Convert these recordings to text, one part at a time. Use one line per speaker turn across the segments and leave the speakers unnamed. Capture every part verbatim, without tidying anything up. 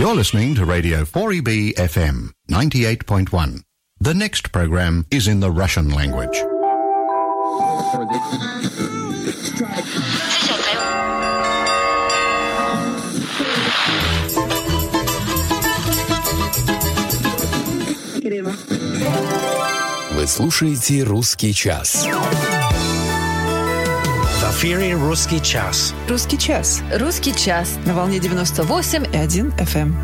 You're listening to Radio four E B F M ninety-eight point one. The next program is in the Russian language.
Вы слушаете «Русский час».
В эфире «Русский час».
«Русский час».
«Русский час».
На волне девяносто восемь и один эф эм.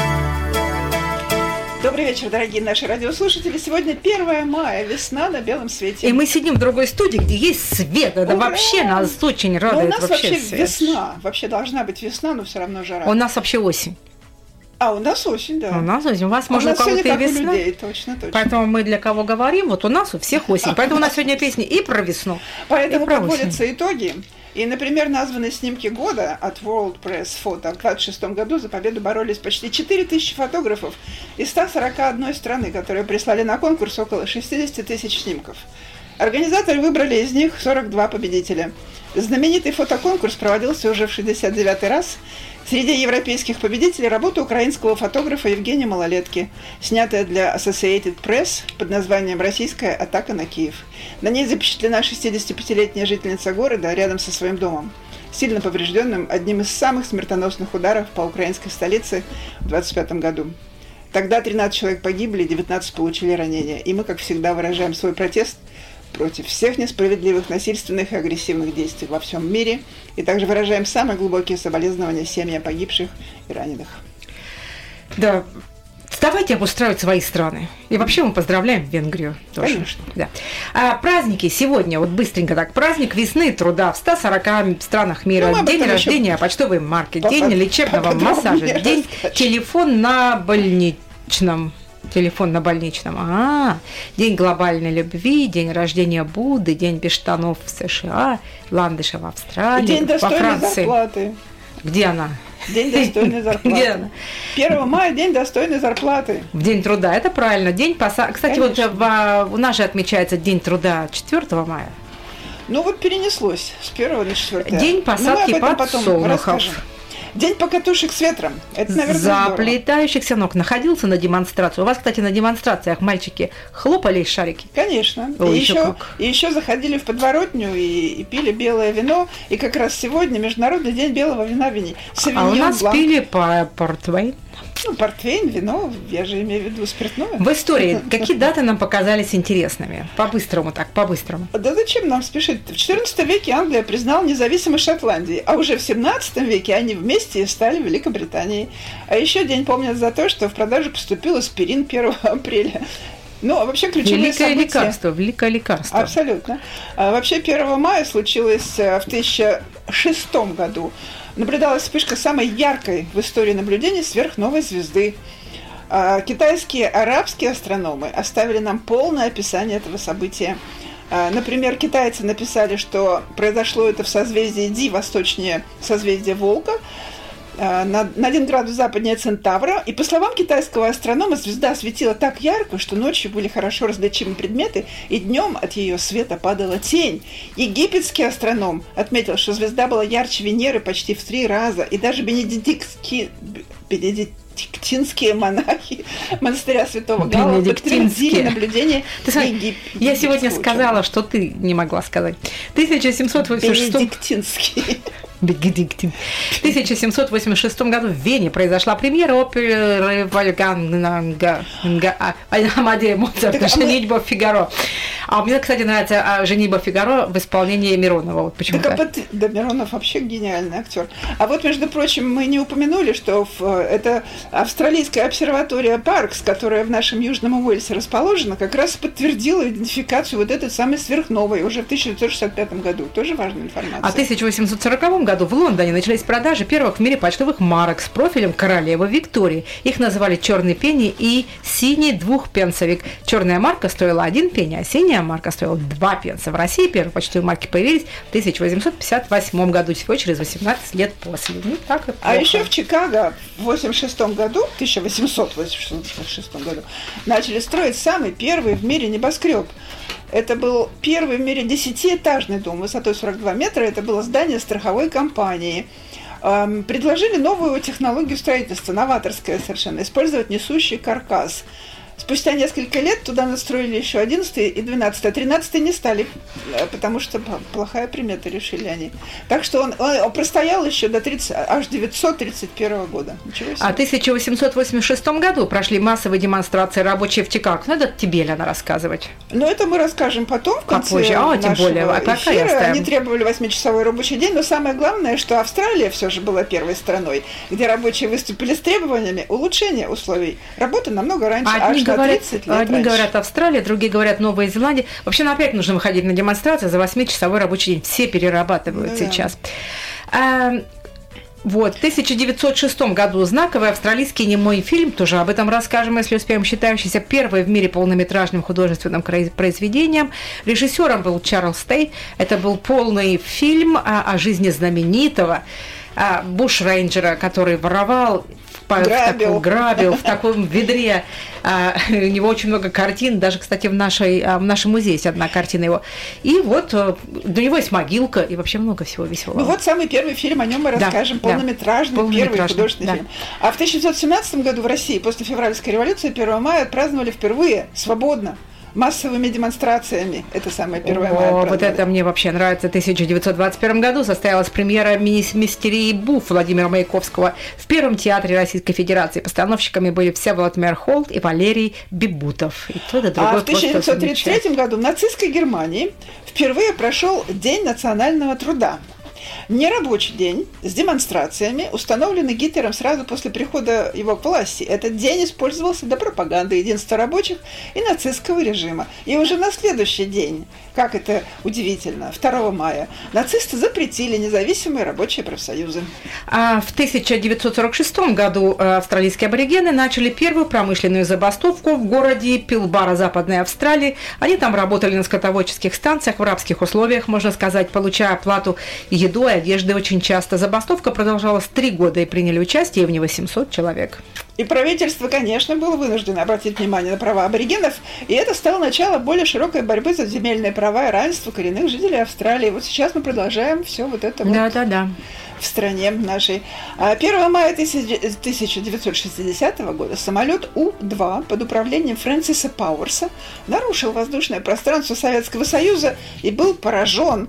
Добрый вечер, дорогие наши радиослушатели. Сегодня первое мая, весна на белом свете.
И мы сидим в другой студии, где есть свет. Это
Ура!
Вообще нас очень радует.
Но у нас вообще, вообще
свет.
весна. Вообще должна быть весна, но все равно жара.
У нас вообще осень.
А, у нас осень, да.
У нас осень. У вас,
а
может,
у, нас
у кого-то и
у
весна.
людей, точно, точно.
Поэтому мы для кого говорим, вот у нас у всех осень. Поэтому у нас сегодня песни и про весну,
Поэтому
и про
подводятся
осень.
итоги. И, например, названы снимки года от World Press Photo. В двадцать шестом году за победу боролись почти четыре тысячи фотографов из ста сорока одной страны, которые прислали на конкурс около шестьдесят тысяч снимков. Организаторы выбрали из них сорок два победителя. Знаменитый фотоконкурс проводился уже в шестьдесят девятый раз. Среди европейских победителей работа украинского фотографа Евгения Малолетки, снятая для Associated Press под названием «Российская атака на Киев». На ней запечатлена шестидесятипятилетняя жительница города рядом со своим домом, сильно поврежденным одним из самых смертоносных ударов по украинской столице в двадцать пятом году. Тогда тринадцать человек погибли, девятнадцать получили ранения. И мы, как всегда, выражаем свой протест против всех несправедливых, насильственных и агрессивных действий во всем мире. И также выражаем самые глубокие соболезнования семьям погибших и раненых.
Да, давайте обустраивать свои страны. И вообще мы поздравляем Венгрию тоже.
Конечно.
Да. А праздники сегодня, вот быстренько так, праздник весны и труда в ста сорока странах мира,
ну,
день рождения почтовой марки,
по-
день лечебного массажа, день телефон на больничном. Телефон на больничном. А, день глобальной любви, день рождения Будды, день без штанов в США, ландыша в Австралии,
И день
во
достойной
Франции.
зарплаты.
Где она?
День достойной зарплаты.
Где она?
первого мая день достойной зарплаты.
В день труда, это правильно. День поса... Кстати,
Конечно.
вот в, у нас же отмечается день труда четвёртого мая.
Ну вот перенеслось с первого на четвёртое.
День посадки
Но мы об этом потом
подсолнухов.
расскажем. День покатушек с ветром. Это, наверное, здорово.
Заплетающихся ног. Находился на демонстрации. У вас, кстати, на демонстрациях мальчики хлопали из шарики?
Конечно.
О,
и,
еще
еще,
как.
и еще заходили в подворотню и, и пили белое вино. И как раз сегодня Международный день белого вина вини.
А у нас пили по портвейн.
Ну, портвейн, вино, я же имею в виду спиртное.
В истории какие даты нам показались интересными? По-быстрому так, по-быстрому.
Да зачем нам спешить? В четырнадцатом веке Англия признала независимость Шотландии, а уже в семнадцатом веке они вместе стали Великобританией. А еще день помнят за то, что в продажу поступил аспирин первого апреля. Ну, а вообще ключевые
Великое
события...
лекарство, великое лекарство.
Абсолютно. А вообще первого мая случилось в тысяча шестом году. Наблюдалась вспышка самой яркой в истории наблюдений сверхновой звезды. Китайские, арабские астрономы оставили нам полное описание этого события. Например, китайцы написали, что произошло это в созвездии Ди, восточнее созвездия Волка, на один градус западнее Центавра. И по словам китайского астронома, звезда светила так ярко, что ночью были хорошо различимы предметы, и днем от ее света падала тень. Египетский астроном отметил, что звезда была ярче Венеры почти в три раза, и даже бенедиктские, бенедиктинские монахи монастыря Святого Галла подтвердили наблюдение египетского.
Я сегодня сказала, что ты не могла сказать. тысяча семьсот восемьдесят шестом...
Бенедиктинский.
Бенедиктин. В тысяча семьсот восемьдесят шестом году в Вене произошла премьера оперы Вольфганга Амадея Моцарта «Женитьба Фигаро». А мне, кстати, нравится «Женитьба Фигаро» в исполнении Миронова. Вот почему-то.
Так, да, Миронов вообще гениальный актер. А вот, между прочим, мы не упомянули, что в, это австралийская обсерватория Паркс, которая в нашем Южном Уэльсе расположена, как раз подтвердила идентификацию вот этой самой сверхновой уже в тысяча девятьсот шестьдесят пятом году. Тоже важная информация.
А в тысяча восемьсот сороковом году в Лондоне начались продажи первых в мире почтовых марок с профилем королевы Виктории. Их называли «Черный пенни» и «Синий двухпенсовик». Черная марка стоила один пенни, а синяя марка стоила два пенса. В России первые почтовые марки появились в тысяча восемьсот пятьдесят восьмом году, всего через восемнадцать лет после. Не так и плохо.
А еще в Чикаго в восемьдесят шестом году, тысяча восемьсот восемьдесят шестом году, начали строить самый первый в мире небоскреб. Это был первый в мире десятиэтажный дом высотой сорок два метра. Это было здание страховой компании. э, предложили новую технологию строительства, новаторская совершенно, использовать несущий каркас. Спустя несколько лет туда настроили еще одиннадцатый и двенадцатый, а тринадцатый не стали, потому что плохая примета, решили они. Так что он, он простоял еще до тридцать, аж девятьсот тридцать первого года. Ничего себе.
А в тысяча восемьсот восемьдесят шестом году прошли массовые демонстрации рабочие в Чикаго. Ну, это тебе, Лена, рассказывать.
Ну, это мы расскажем потом, в конце
Попозже. А,
нашего
тем более. А пока
эфира. Они требовали восьмичасовой рабочий день, но самое главное, что Австралия все же была первой страной, где рабочие выступили с требованиями улучшения условий работы намного раньше.
Одни, говорят,
лет
одни
раньше.
говорят Австралия, другие говорят Новая Зеландия. Вообще, ну, опять нужно выходить на демонстрации за восьмичасовой рабочий день. Все перерабатывают ну, сейчас. Да. А, вот, в тысяча девятьсот шестом году знаковый австралийский немой фильм, тоже об этом расскажем, если успеем, считающийся первым в мире полнометражным художественным произведением. Режиссером был Чарльз Тейт. Это был полный фильм о, о жизни знаменитого бушрейнджера, который воровал, грабил. В таком, грабил в таком ведре. У него очень много картин, даже, кстати, в, нашей, в нашем музее есть одна картина его. И вот у него есть могилка, и вообще много всего веселого.
Ну вот самый первый фильм, о нем мы да, расскажем, полнометражный, да, полнометражный, первый художественный да. фильм. А в тысяча девятьсот семнадцатом году в России после февральской революции первого мая отпраздновали впервые свободно, массовыми демонстрациями. Это самое первое мая.
О, вот это мне вообще нравится. В тысяча девятьсот двадцать первом году состоялась премьера мистерии Буф Владимира Маяковского в Первом театре Российской Федерации. Постановщиками были Всеволод Мерхолд и Валерий Бибутов. И то, и другое
а в тысяча девятьсот тридцать третьем году в нацистской Германии впервые прошел День национального труда. Нерабочий день с демонстрациями, установленный Гитлером сразу после прихода его к власти. Этот день использовался для пропаганды единства рабочих и нацистского режима. И уже на следующий день, как это удивительно, второго мая, нацисты запретили независимые рабочие профсоюзы.
А в тысяча девятьсот сорок шестом году австралийские аборигены начали первую промышленную забастовку в городе Пилбара, Западной Австралии. Они там работали на скотоводческих станциях в рабских условиях, можно сказать, получая оплату еду и одежды очень часто. Забастовка продолжалась три года, и приняли участие в ней восемьсот человек.
И правительство, конечно, было вынуждено обратить внимание на права аборигенов, и это стало началом более широкой борьбы за земельные права и равенство коренных жителей Австралии. Вот сейчас мы продолжаем все вот это
да,
вот
да, да.
в стране нашей. первого мая тысяча девятьсот шестидесятого года самолет У два под управлением Фрэнсиса Пауэрса нарушил воздушное пространство Советского Союза и был поражен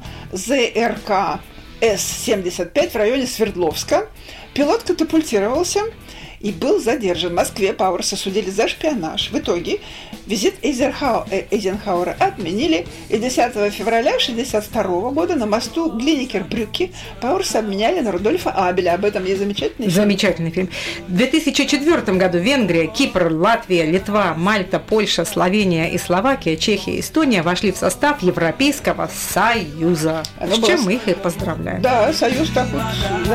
ЗРК Эс семьдесят пять в районе Свердловска. Пилот катапультировался и был задержан. В Москве Пауэрса судили за шпионаж. В итоге визит Эйзенхауэра отменили, и десятого февраля шестьдесят второго года на мосту Глиникер-Брюки Пауэрса обменяли на Рудольфа Абеля. Об этом есть замечательный фильм.
Замечательный фильм. В две тысячи четвёртом году Венгрия, Кипр, Латвия, Литва, Мальта, Польша, Словения и Словакия, Чехия и Эстония вошли в состав Европейского Союза. Оно с чем было... мы их и поздравляем.
Да, Союз так вот